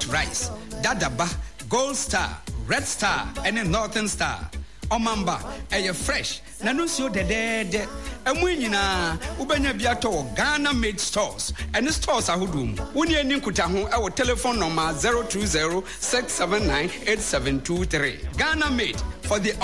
white rice, dadaba, gold star, red star, and a northern star. Omamba, a fresh, nanusio de Emuina, Ubenya Biato, Ghana made stores, and the stores are Hudum. Unia Ninkutahu, our telephone number 020-679-8723. Ghana made for the